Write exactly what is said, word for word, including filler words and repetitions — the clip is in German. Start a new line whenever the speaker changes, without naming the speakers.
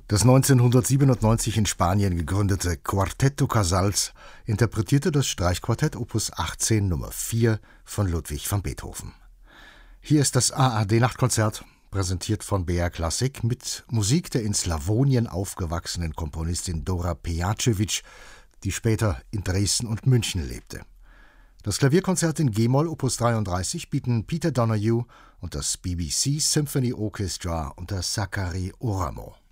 Das neunzehnhundertsiebenundneunzig in Spanien gegründete Cuarteto Casals interpretierte das Streichquartett Opus achtzehn Nummer vier von Ludwig van Beethoven. Hier ist das A R D-Nachtkonzert, präsentiert von B R Klassik, mit Musik der in Slawonien aufgewachsenen Komponistin Dora Pejacevic, die später in Dresden und München lebte. Das Klavierkonzert in G-Moll Opus dreiunddreißig bieten Peter Donoghue und das B B C Symphony Orchestra unter Zachary Oramov.